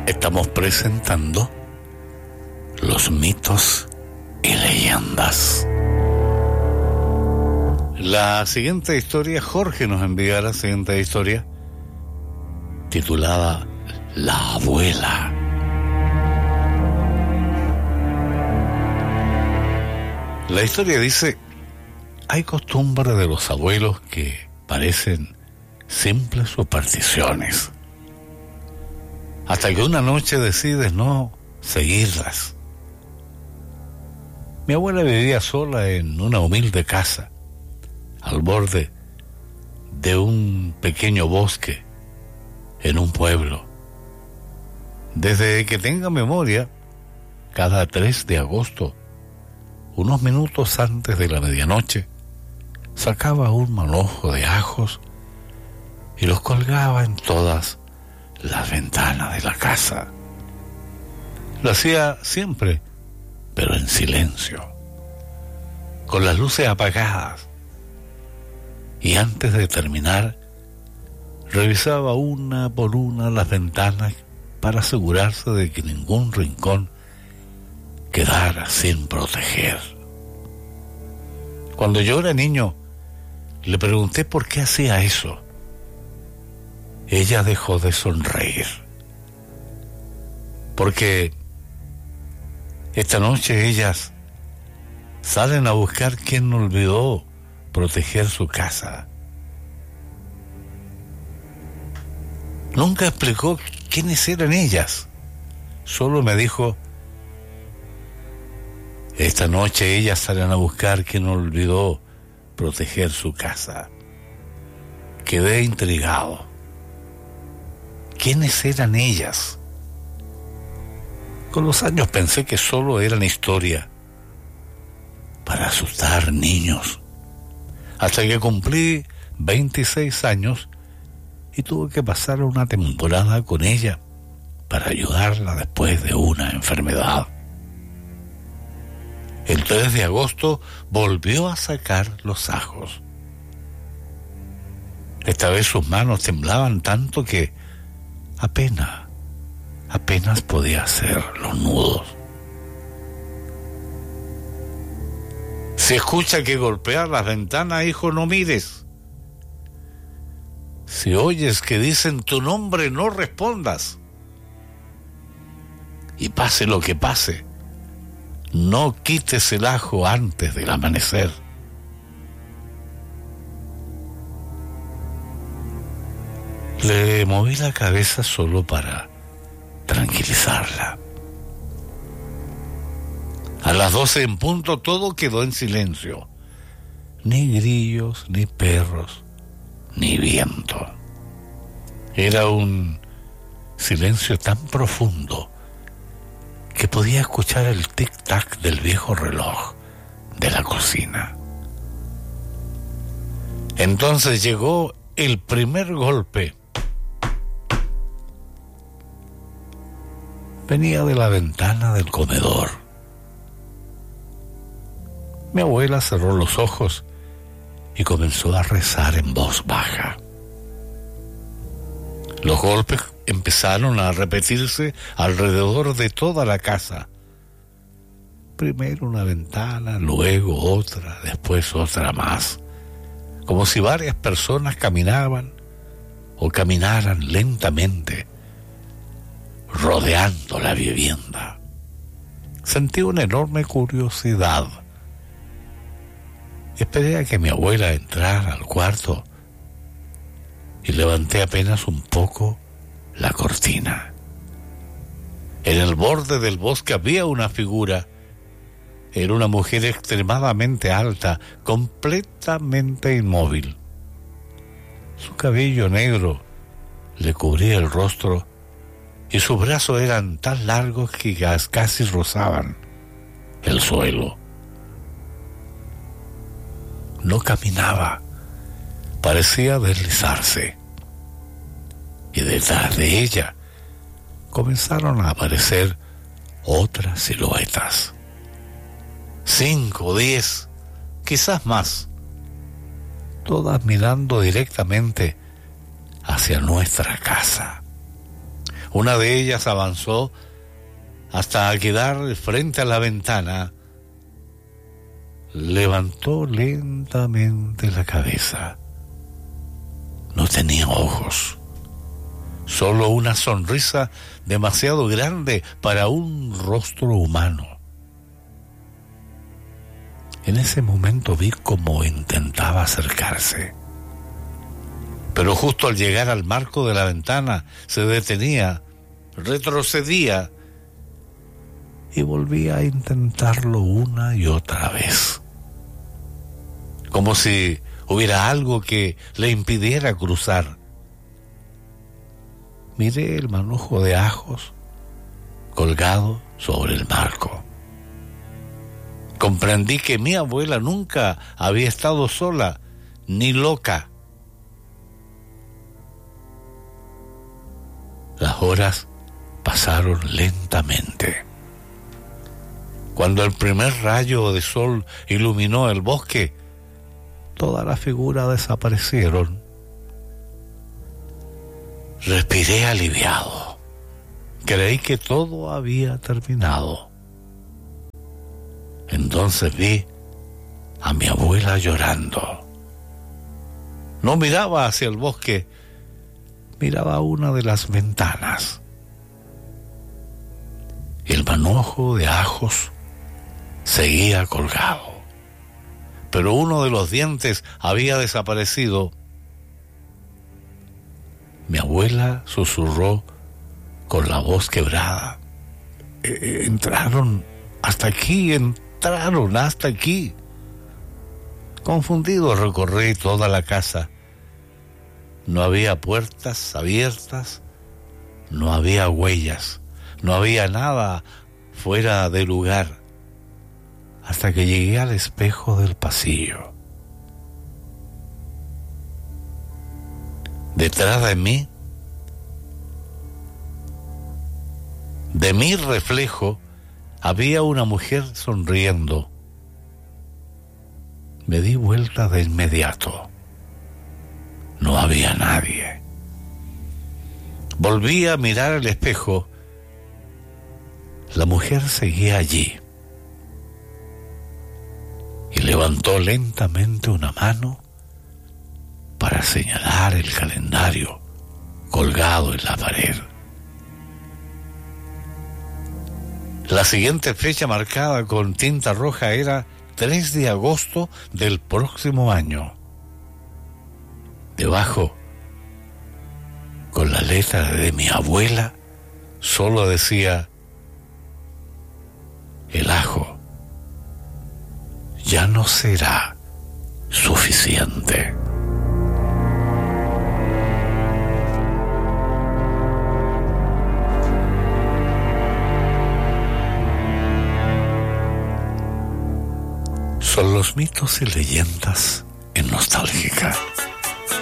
estamos presentando los mitos y leyendas. La siguiente historia, Jorge nos envía la siguiente historia titulada La Abuela. La historia dice: hay costumbre de los abuelos que parecen simples supersticiones, hasta que una noche decides no seguirlas. Mi abuela vivía sola en una humilde casa, al borde de un pequeño bosque, en un pueblo. Desde que tenga memoria, cada 3 de agosto, unos minutos antes de la medianoche, sacaba un manojo de ajos y los colgaba en todas las ventanas de la casa. Lo hacía siempre, pero en silencio, con las luces apagadas, y antes de terminar, revisaba una por una las ventanas para asegurarse de que ningún rincón quedara sin proteger. Cuando yo era niño, le pregunté por qué hacía eso. Ella dejó de sonreír. Porque esta noche ellas salen a buscar quien olvidó proteger su casa. Nunca explicó quiénes eran ellas. Solo me dijo: esta noche ellas salen a buscar quien olvidó proteger su casa. Quedé intrigado. ¿Quiénes eran ellas? Con los años pensé que solo eran historia para asustar niños, hasta que cumplí 26 años y tuve que pasar una temporada con ella para ayudarla después de una enfermedad. El 3 de agosto volvió a sacar los ajos. Esta vez sus manos temblaban tanto que apenas podía hacer los nudos. Si escucha que golpea las ventanas, hijo, no mires. Si oyes que dicen tu nombre, no respondas. Y pase lo que pase, no quites el ajo antes del amanecer. Le moví la cabeza solo para tranquilizarla. A las 12 en punto todo quedó en silencio. Ni grillos, ni perros, ni viento. Era un silencio tan profundo que podía escuchar el tic-tac del viejo reloj de la cocina. Entonces llegó el primer golpe. Venía de la ventana del comedor. Mi abuela cerró los ojos y comenzó a rezar en voz baja. Los golpes empezaron a repetirse alrededor de toda la casa. Primero una ventana, luego otra, después otra más, como si varias personas caminaban o caminaran lentamente rodeando la vivienda. Sentí una enorme curiosidad. Esperé a que mi abuela entrara al cuarto y levanté apenas un poco la cortina. En el borde del bosque había una figura. Era una mujer extremadamente alta, completamente inmóvil. Su cabello negro le cubría el rostro y sus brazos eran tan largos que casi rozaban el suelo. No caminaba, parecía deslizarse, y detrás de ella comenzaron a aparecer otras siluetas. 5, 10, quizás más, todas mirando directamente hacia nuestra casa. Una de ellas avanzó hasta quedar frente a la ventana. Levantó lentamente la cabeza. No tenía ojos, solo una sonrisa demasiado grande para un rostro humano. En ese momento vi cómo intentaba acercarse, pero justo al llegar al marco de la ventana se detenía, retrocedía y volvía a intentarlo una y otra vez, como si hubiera algo que le impidiera cruzar. Miré el manojo de ajos colgado sobre el marco. Comprendí que mi abuela nunca había estado sola ni loca. Las horas pasaron lentamente. Cuando el primer rayo de sol iluminó el bosque, todas las figuras desaparecieron. Respiré aliviado. Creí que todo había terminado. Entonces vi a mi abuela llorando. No miraba hacia el bosque, miraba a una de las ventanas. El manojo de ajos seguía colgado, pero uno de los dientes había desaparecido. Mi abuela susurró con la voz quebrada: entraron hasta aquí. Confundido recorrí toda la casa. No había puertas abiertas, no había huellas, no había nada fuera de lugar, hasta que llegué al espejo del pasillo. Detrás de mí, de mi reflejo, había una mujer sonriendo. Me di vuelta de inmediato. No había nadie. Volví a mirar el espejo. La mujer seguía allí y levantó lentamente una mano para señalar el calendario colgado en la pared. La siguiente fecha marcada con tinta roja era 3 de agosto del próximo año. Debajo, con la letra de mi abuela, solo decía: el ajo ya no será suficiente. Son los mitos y leyendas en Nostálgica.